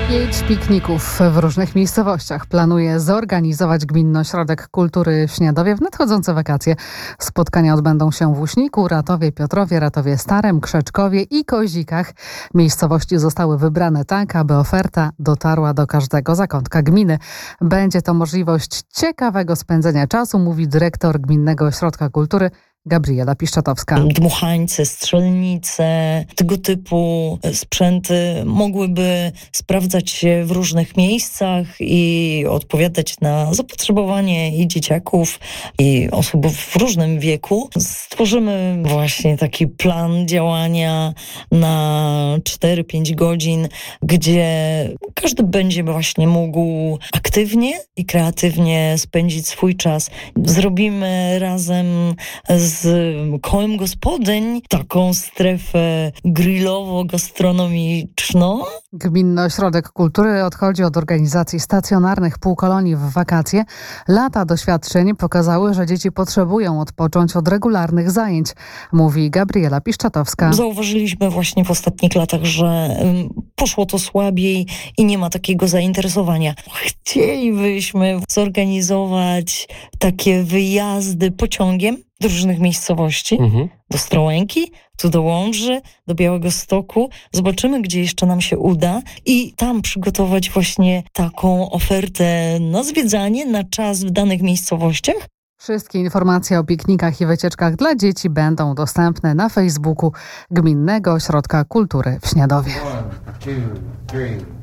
5 pikników w różnych miejscowościach planuje zorganizować Gminny Ośrodek Kultury w Śniadowie w nadchodzące wakacje. Spotkania odbędą się w Łuśniku, Ratowie, Piotrowie, Ratowie Starym, Krzeczkowie i Kozikach. Miejscowości zostały wybrane tak, aby oferta dotarła do każdego zakątka gminy. Będzie to możliwość ciekawego spędzenia czasu, mówi dyrektor Gminnego Ośrodka Kultury Gabriela Piszczatowska. Dmuchańce, strzelnice, tego typu sprzęty mogłyby sprawdzać się w różnych miejscach i odpowiadać na zapotrzebowanie i dzieciaków, i osób w różnym wieku. Stworzymy właśnie taki plan działania na 4-5 godzin, gdzie każdy będzie właśnie mógł aktywnie i kreatywnie spędzić swój czas. Zrobimy razem z kołem gospodyń taką strefę grillowo-gastronomiczną. Gminny Ośrodek Kultury odchodzi od organizacji stacjonarnych półkolonii w wakacje. Lata doświadczeń pokazały, że dzieci potrzebują odpocząć od regularnych zajęć, mówi Gabriela Piszczatowska. Zauważyliśmy właśnie w ostatnich latach, że poszło to słabiej i nie ma takiego zainteresowania. Chcielibyśmy zorganizować takie wyjazdy pociągiem do różnych miejscowości, do Strołęki, tu do Łomży, do Białegostoku. Zobaczymy, gdzie jeszcze nam się uda i tam przygotować właśnie taką ofertę na zwiedzanie, na czas w danych miejscowościach. Wszystkie informacje o piknikach i wycieczkach dla dzieci będą dostępne na Facebooku Gminnego Ośrodka Kultury w Śniadowie. 1, 2, 3.